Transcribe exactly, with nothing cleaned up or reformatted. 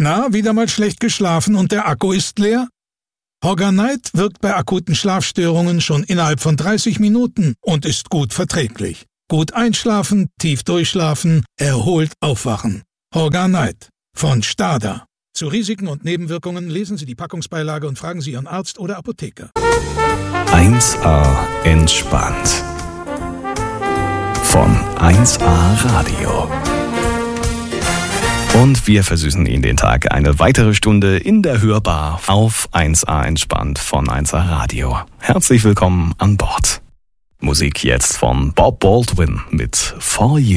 Na, wieder mal schlecht geschlafen und der Akku ist leer? Horganite wirkt bei akuten Schlafstörungen schon innerhalb von dreißig Minuten und ist gut verträglich. Gut einschlafen, tief durchschlafen, erholt aufwachen. Horganite von Stada. Zu Risiken und Nebenwirkungen lesen Sie die Packungsbeilage und fragen Sie Ihren Arzt oder Apotheker. eins A entspannt. Von eins A Radio. Und wir versüßen Ihnen den Tag eine weitere Stunde in der Hörbar auf eins A entspannt von eins A Radio. Herzlich willkommen an Bord. Musik jetzt von Bob Baldwin mit For You.